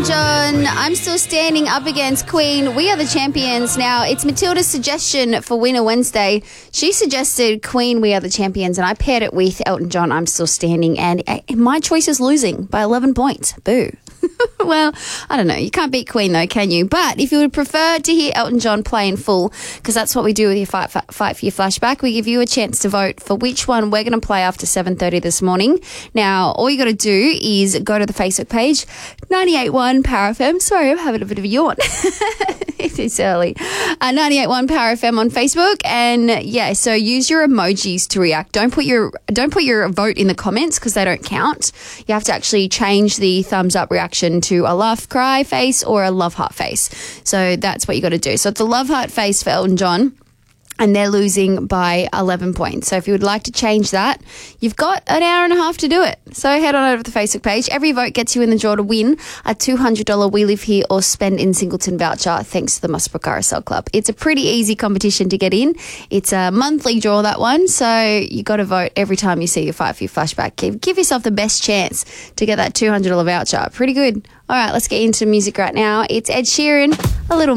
John, I'm Still Standing up against Queen. We Are the Champions. Now, it's Matilda's suggestion for Winner Wednesday. She suggested Queen, We Are the Champions, and I paired it with Elton John, I'm Still Standing, and my choice is losing by 11 points. Boo. Well, I don't know. You can't beat Queen, though, can you? But if you would prefer to hear Elton John play in full, because that's what we do with your Fight for Your Flashback, we give you a chance to vote for which one we're going to play after 7:30 this morning. Now, all you got to do is go to the Facebook page, 98.1 Power FM. Sorry, I'm having a bit of a yawn. It's early. 98.1 Power FM on Facebook, and yeah, so use your emojis to react. Don't put your vote in the comments because they don't count. You have to actually change the thumbs up reaction to a laugh cry face or a love heart face. So that's what you got to do. So it's a love heart face for Elton John, and they're losing by 11 points. So if you would like to change that, you've got an hour and a half to do it. So head on over to the Facebook page. Every vote gets you in the draw to win a $200 We Live Here or Spend in Singleton voucher thanks to the Musbrook RSL Club. It's a pretty easy competition to get in. It's a monthly draw, that one. So you got to vote every time you see your Fight for Your Flashback. Give yourself the best chance to get that $200 voucher. Pretty good. All right, let's get into music right now. It's Ed Sheeran, A Little